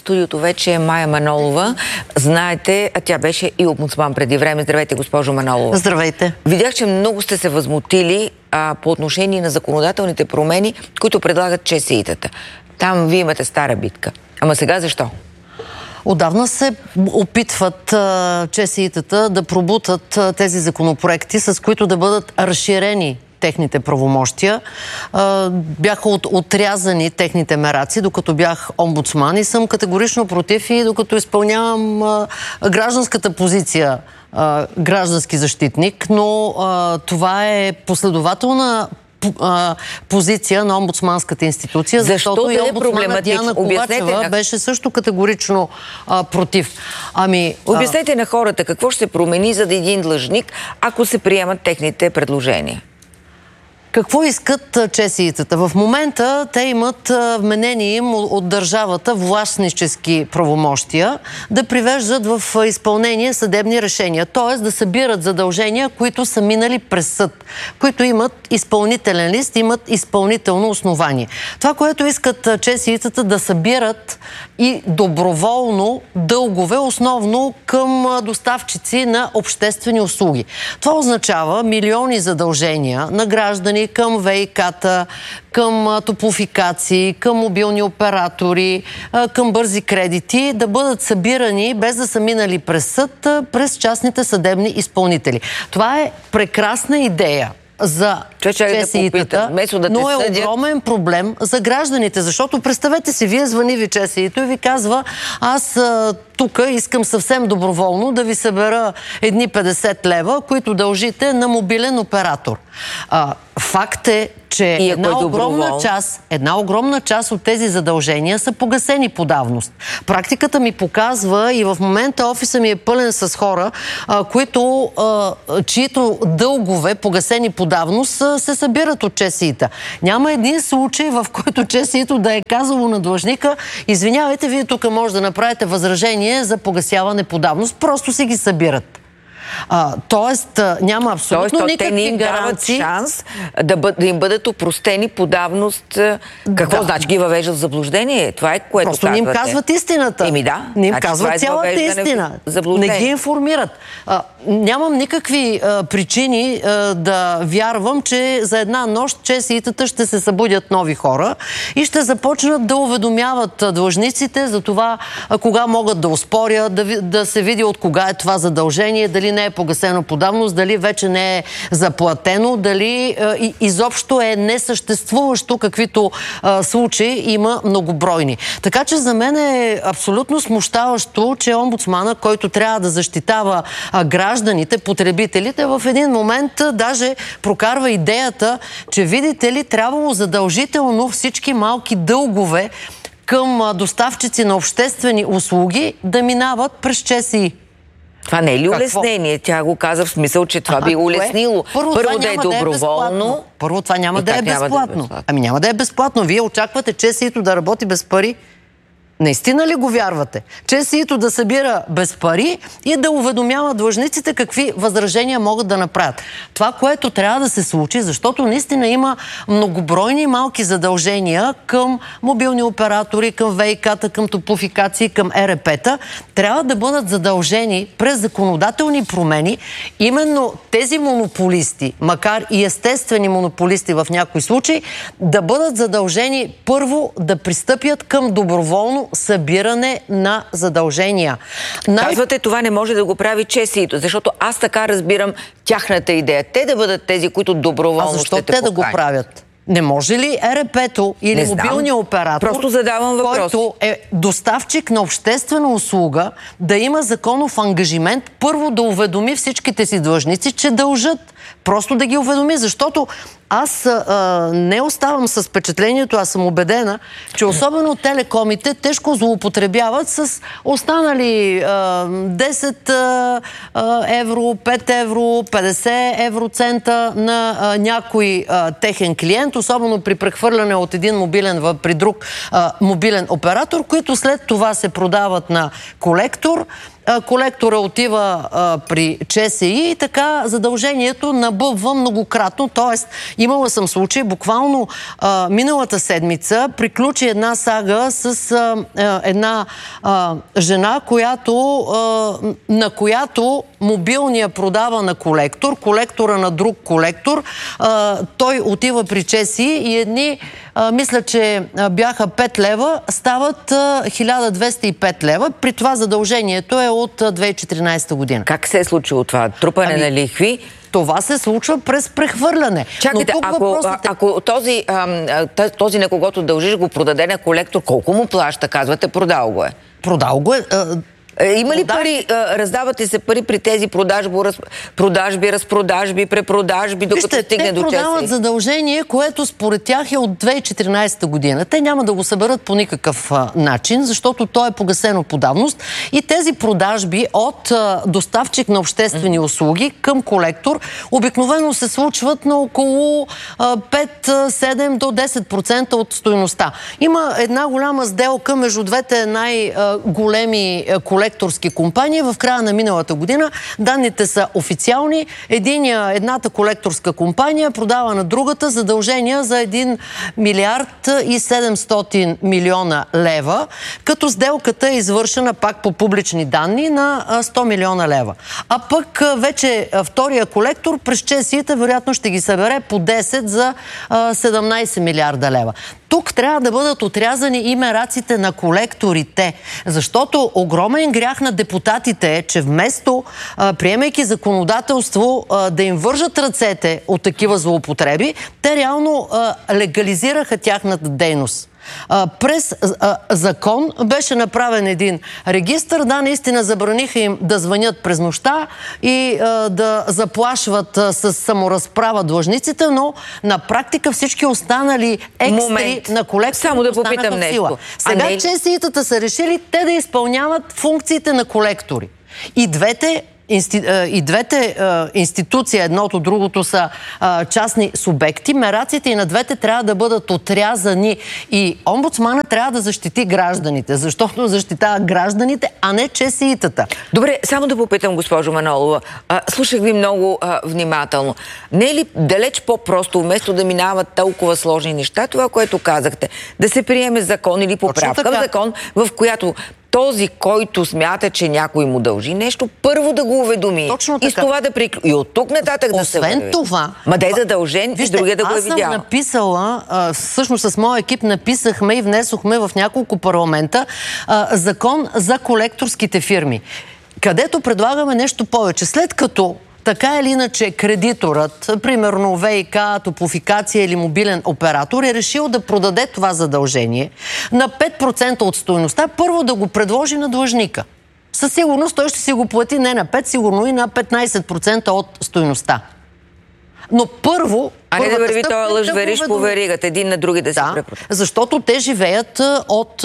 студиото вече е Мая Манолова. Знаете, тя беше и омбудсман преди време. Здравейте, госпожо Манолова. Здравейте. Видях, че много сте се възмутили по отношение на законодателните промени, които предлагат ЧСИ-тата. Там вие имате стара битка. Ама сега защо? Отдавна се опитват ЧСИ-тата да пробутат тези законопроекти, с които да бъдат разширени техните правомощия. Бяха отрязани техните мераци, докато бях омбудсман, и съм категорично против, и докато изпълнявам гражданската позиция граждански защитник, но това е последователна позиция на омбудсманската институция, защото и омбудсмана Диана Ковачева беше също категорично против. Обяснете на хората какво ще се промени за един длъжник, ако се приемат техните предложения. Какво искат ЧСИ-тата? В момента те имат вменени им от държавата властнически правомощия да привеждат в изпълнение съдебни решения, т.е. да събират задължения, които са минали през съд, които имат изпълнителен лист, имат изпълнително основание. Това, което искат ЧСИ-тата, да събират и доброволно дългове, основно към доставчици на обществени услуги. Това означава милиони задължения на граждани към ВИК-та, към топлофикации, към мобилни оператори, към бързи кредити, да бъдат събирани без да са минали през съд, през частните съдебни изпълнители. Това е прекрасна идея за ЧСИ-тата, но е огромен проблем за гражданите, защото представете си, вие звъни ви ЧСИ-то и ви казва: аз тук искам съвсем доброволно да ви събера едни 50 лева, които дължите на мобилен оператор. Факт е, че една огромна част от тези задължения са погасени по давност. Практиката ми показва, и в момента офиса ми е пълен с хора, чието дългове, погасени по давност, се събират от ЧСИ-та. Няма един случай, в който ЧСИ-то да е казало на длъжника: извинявайте, вие тук може да направите възражение за погасяване по давност. Просто си ги събират. Тоест няма абсолютно никакви гаранции. Шанс да им бъдат опростени по давност. Какво значи? Ги въвеждат в заблуждение? Това е, което просто не им казват истината. Не им казват цялата истина. Не ги информират. Нямам никакви причини да вярвам, че за една нощ ЧСИ-тата ще се събудят нови хора и ще започнат да уведомяват длъжниците за това кога могат да оспорят, да се види от кога е това задължение, дали не е погасено по давност, дали вече не е заплатено, дали изобщо е несъществуващо, каквито случаи има многобройни. Така че за мен е абсолютно смущаващо, че омбудсмана, който трябва да защитава гражданите, потребителите, в един момент даже прокарва идеята, че, видите ли, трябвало задължително всички малки дългове към доставчици на обществени услуги да минават през ЧСИ. Това не е ли улеснение? Тя го каза в смисъл, че това би улеснило. Първо да е доброволно. Първо, това няма да е безплатно. Ами няма да е безплатно. Вие очаквате ЧСИ-то да работи без пари? Наистина ли го вярвате? ЧСИ-то да събира без пари и да уведомява длъжниците какви възражения могат да направят. Това, което трябва да се случи, защото наистина има многобройни малки задължения към мобилни оператори, към ВИК-та, към топлофикации, към ЕРП-та, трябва да бъдат задължени през законодателни промени именно тези монополисти, макар и естествени монополисти в някои случаи, да бъдат задължени първо да пристъпят към доброволно събиране на задължения. Казвате, това не може да го прави ЧСИ-то, защото аз така разбирам тяхната идея. Те да бъдат тези, които доброволно ще те поканят. Да го правят? Не може ли ЕРП-то или мобилния оператор, просто задавам въпрос, който е доставчик на обществена услуга, да има законов ангажимент първо да уведоми всичките си длъжници, че дължат? Просто да ги уведоми, защото аз не оставам с впечатлението, аз съм убедена, че особено телекомите тежко злоупотребяват с останали 10 евро, 5 евро, 50 евроцента на някой техен клиент, особено при прехвърляне от един мобилен при друг мобилен оператор, които след това се продават на колектор. Колектора отива при ЧСИ и така задължението набъбва многократно, т.е. Имала съм случай, буквално миналата седмица приключи една сага с една жена, на която мобилния продава на колектор, колектора на друг колектор. Той отива при ЧСИ и едни, мисля, че бяха 5 лева, стават 1205 лева. При това задължението е от 2014 година. Как се е случило това? Трупане на лихви? Това се случва през прехвърляне. Чакайте, ако този на когото дължиш го продаде на колектор, колко му плаща? Казвате, продал го е. Продал го е. Има ли пари, раздавате се пари при тези продажби, разпродажби, препродажби, докато стигне до ЧСИ? Те продават задължение, което според тях е от 2014 година. Те няма да го съберат по никакъв начин, защото то е погасено по давност. И тези продажби от доставчик на обществени услуги към колектор обикновено се случват на около 5-7 до 10% от стойността. Има една голяма сделка между двете най-големи колекторски компании в края на миналата година. Данните са официални. Едната колекторска компания продава на другата задължения за 1 милиард и 700 милиона лева, като сделката е извършена пак по публични данни на 100 милиона лева. А пък вече втория колектор през ЧСИ-та вероятно ще ги събере по 10 за 17 милиарда лева. Тук трябва да бъдат отрязани и мераците на колекторите, защото огромен грях на депутатите е, че вместо, приемайки законодателство, да им вържат ръцете от такива злоупотреби, те реално легализираха тяхната дейност. През закон беше направен един регистър. Да, наистина забраниха им да звънят през нощта и да заплашват с саморазправа длъжниците, но на практика всички останали екстри на колектор останаха в сила. Сега ЧСИ-тата са решили те да изпълняват функциите на колектори. И двете институции, едното, другото са частни субекти, мераците и на двете трябва да бъдат отрязани. И омбудсмана трябва да защити гражданите, защото защитава гражданите, а не ЧСИ-тата. Добре, само да попитам, госпожо Манолова. Слушах ви много внимателно. Не е ли далеч по-просто, вместо да минават толкова сложни неща, това, което казахте, да се приеме закон или поправка в закон, в която този, който смята, че някой му дължи нещо, първо да го уведоми. Точно така. И с това да приключи. И от тук нататък да се върви. Освен това... Ма да е задължен и другия да го е видял. Аз съм написала, всъщност с моя екип написахме и внесохме в няколко парламента закон за колекторските фирми, където предлагаме нещо повече. След като така или иначе кредиторът, примерно ВиК, Топлофикация или мобилен оператор, е решил да продаде това задължение на 5% от стойността, първо да го предложи на длъжника. Със сигурност той ще си го плати не на 5, сигурно и на 15% от стойността. Но първо... А не да върви този лъжвериш по веригата, един на други да се препродава. Защото те живеят от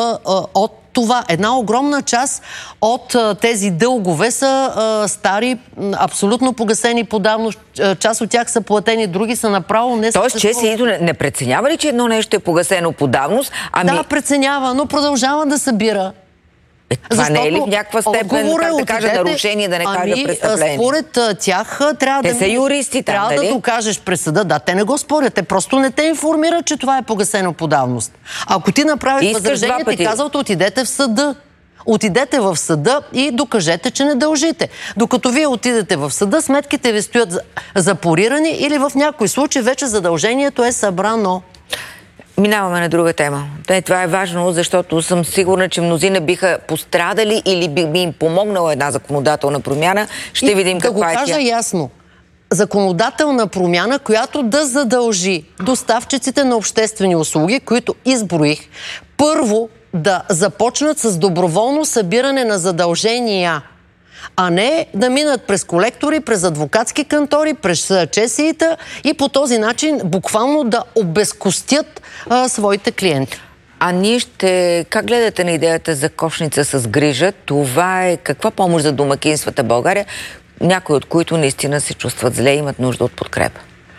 това. Една огромна част от тези дългове са стари, абсолютно погасени по давност. Част от тях са платени, други са направо не съществуват. Тоест, ЧСИ-то не преценява ли, че едно нещо е погасено по давност? Да, преценява, но продължава да събира. Това не е ли в някаква степен, как да кажа, нарушение, да не кажа престъпление? Според тях трябва те са юристи там, трябва да докажеш през съда. Да, те не го спорят. Те просто не те информират, че това е погасено по давност. Ако ти направиш възражение, ти казват, отидете в съда. Отидете в съда и докажете, че не дължите. Докато вие отидете в съда, сметките ви стоят запорирани или в някои случаи вече задължението е събрано. Минаваме на друга тема. Това е важно, защото съм сигурна, че мнозина биха пострадали или би им помогнала една законодателна промяна. Ще видим каква е тя. Да го кажа ясно. Законодателна промяна, която да задължи доставчиците на обществени услуги, които изброих, първо да започнат с доброволно събиране на задължения, а не да минат през колектори, през адвокатски кантори, през ЧСИ-та и по този начин буквално да обезкостят своите клиенти. А как гледате на идеята за кошница с грижа? Това е каква помощ за домакинствата в България, някои от които наистина се чувстват зле и имат нужда от подкрепа?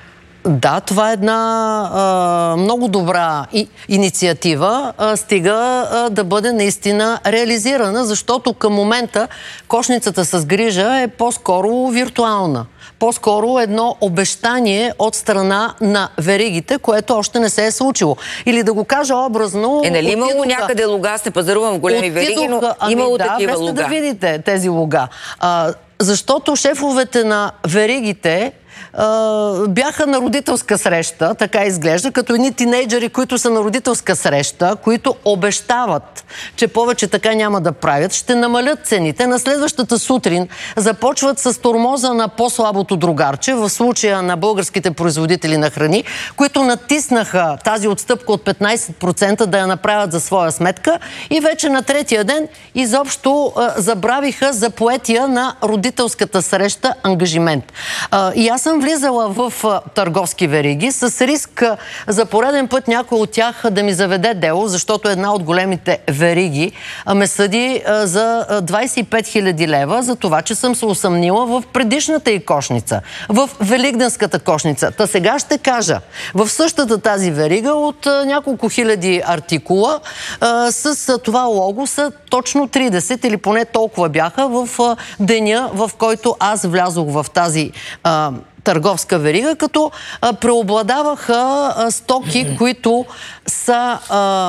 Да, това е една много добра инициатива, стига да бъде наистина реализирана, защото към момента кошницата с грижа е по-скоро виртуална. По-скоро едно обещание от страна на веригите, което още не се е случило. Или да го кажа образно... Нали имало някъде луга, аз не пазарувам в големи вериги, но имало такива луга. Да видите тези луга. Защото шефовете на веригите бяха на родителска среща, така изглежда, като едни тинейджери, които са на родителска среща, които обещават, че повече така няма да правят, ще намалят цените. На следващата сутрин започват с тормоза на по-слабото другарче, в случая на българските производители на храни, които натиснаха тази отстъпка от 15% да я направят за своя сметка и вече на третия ден изобщо забравиха за поетия на родителската среща ангажимент. И аз съм влизала в търговски вериги с риск за пореден път някой от тях да ми заведе дело, защото една от големите вериги ме съди за 25 000 лева за това, че съм се усъмнила в предишната й кошница, в великденската кошница. Та сега ще кажа, в същата тази верига от няколко хиляди артикула с това лого са точно 30 или поне толкова бяха в деня, в който аз влязох в тази търговска верига, като преобладаваха стоки, които са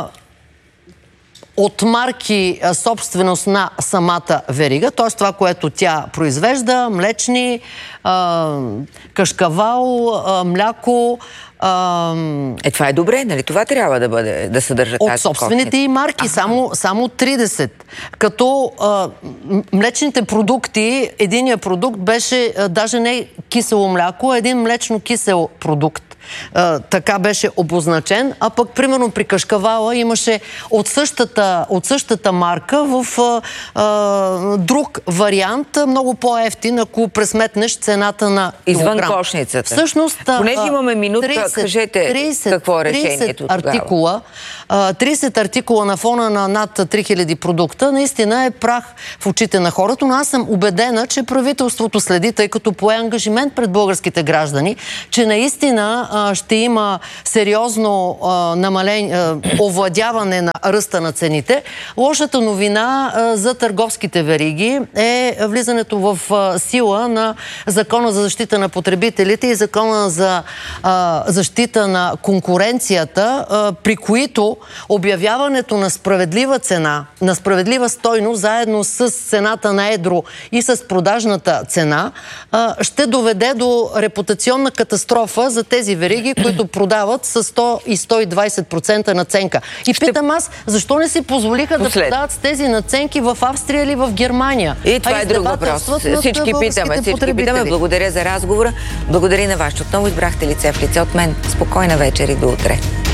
от марки собственост на самата верига, т.е. това, което тя произвежда, млечни, кашкавал, мляко. Това е добре, нали? Това трябва да бъде, да съдържа тази от собствените и марки, само 30. Като млечните продукти, единия продукт беше даже не кисело мляко, а един млечно-кисел продукт. Така беше обозначен, а пък примерно при кашкавала имаше от същата марка в друг вариант, много по-евтин, ако пресметнеш цената на извън кошницата. Всъщност, понеже имаме минутка, кажете какво е решението тогава. 30 артикула на фона на над 3000 продукта наистина е прах в очите на хората, но аз съм убедена, че правителството следи, тъй като пое ангажимент пред българските граждани, че наистина ще има сериозно овладяване на ръста на цените. Лошата новина за търговските вериги е влизането в сила на Закона за защита на потребителите и Закона за защита на конкуренцията, при които обявяването на справедлива цена, на справедлива стойност, заедно с цената на едро и с продажната цена, ще доведе до репутационна катастрофа за тези вериги, които продават с 100 и 120% наценка. И питам аз, защо не си позволиха да продават с тези наценки в Австрия или в Германия? И това е друг въпрос. Всички питаме. Благодаря за разговора. Благодаря на вас, че отново избрахте лице в лице от мен. Спокойна вечер и до утре.